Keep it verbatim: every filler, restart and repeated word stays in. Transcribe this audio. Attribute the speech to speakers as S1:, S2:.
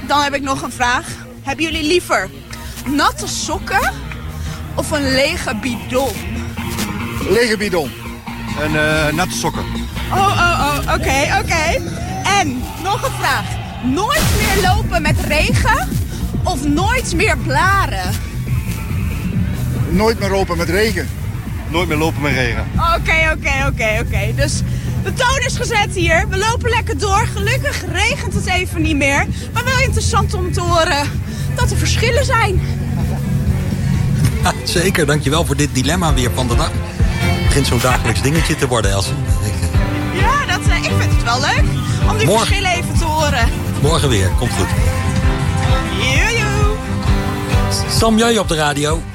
S1: Dan heb ik nog een vraag. Hebben jullie liever natte sokken of een lege bidon?
S2: Lege bidon. En uh, natte sokken.
S1: Oh, oh, oh, oké, okay, oké. Okay. En nog een vraag. Nooit meer lopen met regen of nooit meer blaren?
S2: Nooit meer lopen met regen.
S3: Nooit meer lopen met regen.
S1: Oké, oké, oké, oké. Dus de toon is gezet hier. We lopen lekker door. Gelukkig regent het even niet meer. Maar wel interessant om te horen dat er verschillen zijn.
S4: Ja, zeker, dankjewel voor dit dilemma weer van de dag. Het begint zo'n dagelijks dingetje te worden, Els.
S1: Ja, dat, uh, ik vind het wel leuk om die
S4: Morgen.
S1: verschillen even te horen.
S4: Morgen weer, komt goed.
S1: Joejoe.
S4: Sam Jij op de radio.